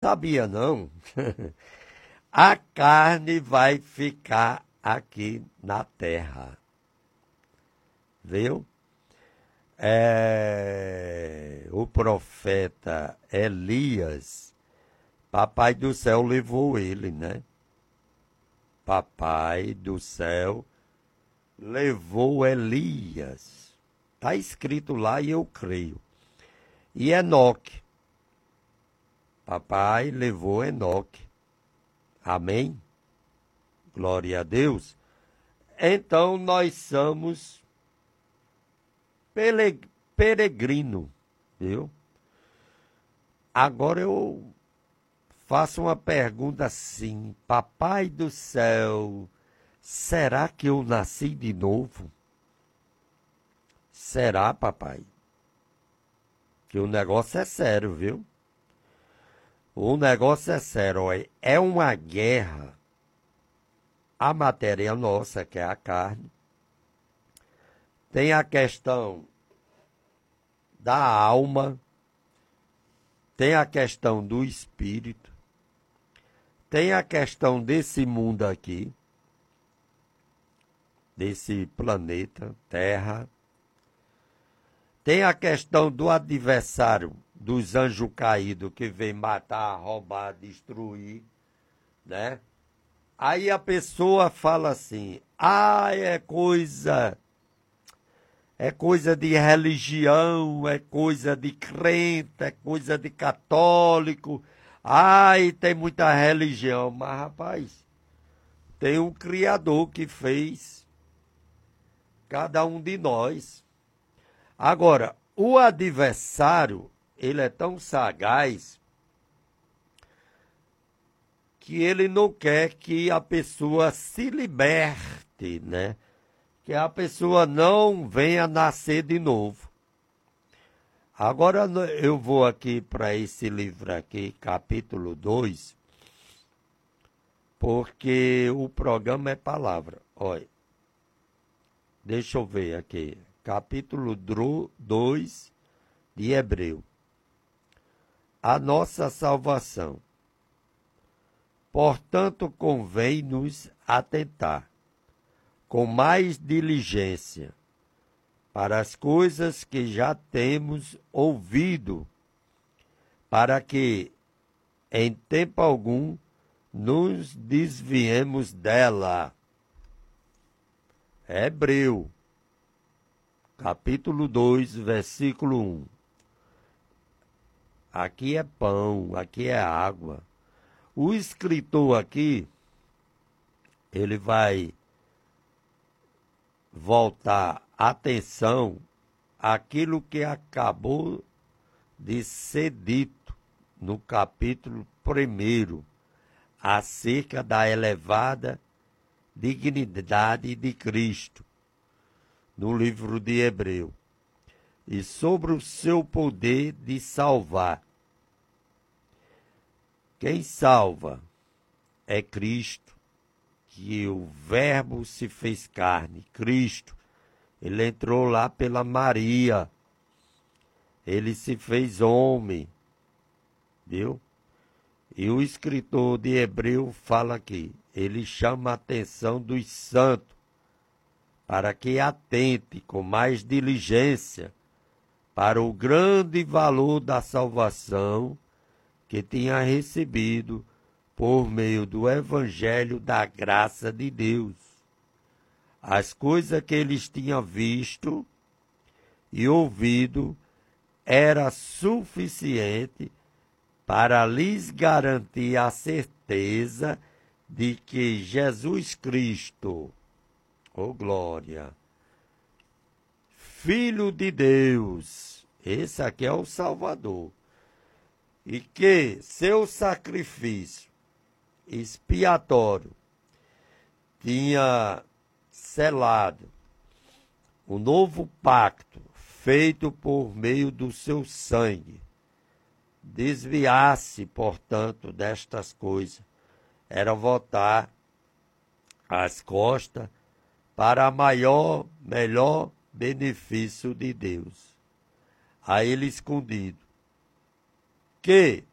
sabia não. A carne vai ficar aqui na terra. Viu? O profeta Elias, Papai do céu levou ele, né? Papai do céu levou Elias. Está escrito lá e eu creio. E Enoque. Papai levou Enoque. Amém? Glória a Deus. Então nós somos peregrino, viu? Agora eu faço uma pergunta assim, Papai do céu, será que eu nasci de novo? Será, papai? Que o negócio é sério, viu? O negócio é sério, é uma guerra. A matéria nossa, que é a carne. Tem a questão da alma. Tem a questão do espírito. Tem a questão desse mundo aqui. Desse planeta, Terra. Tem a questão do adversário, dos anjos caídos, que vem matar, roubar, destruir, né? Aí a pessoa fala assim, é coisa de religião, é coisa de crente, é coisa de católico, tem muita religião. Mas, rapaz, tem um Criador que fez cada um de nós. Agora, o adversário, ele é tão sagaz que ele não quer que a pessoa se liberte, né? Que a pessoa não venha nascer de novo. Agora eu vou aqui para esse livro aqui, capítulo 2, porque o programa é palavra. Olha, deixa eu ver aqui. Capítulo 2 de Hebreu. A nossa salvação. Portanto, convém-nos atentar com mais diligência para as coisas que já temos ouvido, para que, em tempo algum, nos desviemos dela. Hebreu. Capítulo 2, versículo 1. Aqui é pão, aqui é água. O escritor aqui, ele vai voltar atenção àquilo que acabou de ser dito no capítulo 1, acerca da elevada dignidade de Cristo, no livro de Hebreu, e sobre o seu poder de salvar. Quem salva é Cristo, que o Verbo se fez carne. Cristo, ele entrou lá pela Maria, ele se fez homem, viu? E o escritor de Hebreu fala aqui, ele chama a atenção dos santos, para que atente com mais diligência para o grande valor da salvação que tinha recebido por meio do Evangelho da graça de Deus. As coisas que eles tinham visto e ouvido era suficiente para lhes garantir a certeza de que Jesus Cristo, glória, Filho de Deus, esse aqui é o Salvador, e que seu sacrifício expiatório tinha selado o novo pacto feito por meio do seu sangue. Desviar-se, portanto, destas coisas era voltar as costas para melhor benefício de Deus, a ele escondido, que